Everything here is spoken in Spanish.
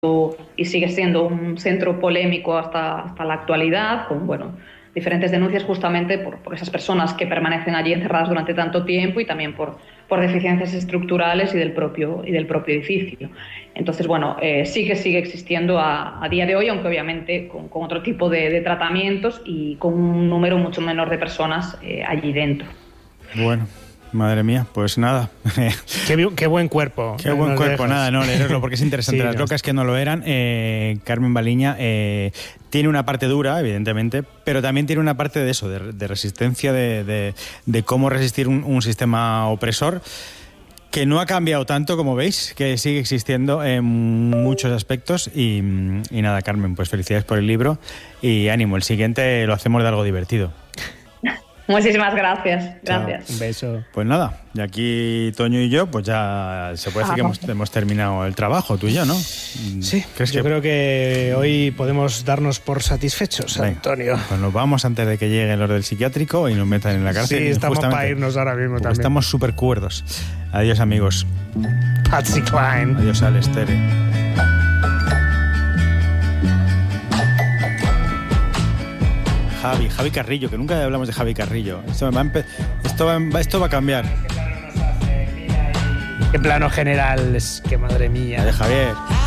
y sigue siendo un centro polémico hasta la actualidad, con diferentes denuncias justamente por esas personas que permanecen allí encerradas durante tanto tiempo y también por deficiencias estructurales y del propio edificio. Entonces, sí que sigue existiendo a día de hoy, aunque obviamente con otro tipo de tratamientos y con un número mucho menor de personas allí dentro. Bueno. Madre mía, pues nada. Qué buen cuerpo. Qué buen cuerpo, nada, no leerlo porque es interesante. Sí, las locas que no lo eran. Carmen Baliña tiene una parte dura, evidentemente, pero también tiene una parte de eso, de resistencia, de cómo resistir un sistema opresor que no ha cambiado tanto, como veis, que sigue existiendo en muchos aspectos. Y nada, Carmen, pues felicidades por el libro y ánimo, el siguiente lo hacemos de algo divertido. Muchísimas gracias. Gracias. Chao, un beso. Pues nada, y aquí Toño y yo, pues ya se puede decir que hemos terminado el trabajo, tú y yo, ¿no? Sí, yo creo que hoy podemos darnos por satisfechos, venga, Antonio. Pues nos vamos antes de que lleguen los del psiquiátrico y nos metan en la cárcel. Sí, estamos para irnos ahora mismo también. Estamos súper cuerdos. Adiós, amigos. Patsy Cline. Adiós, Alestere. Javi Carrillo, que nunca hablamos de Javi Carrillo. Esto va a cambiar. ¿Qué plano general? Es que madre mía. De Javier.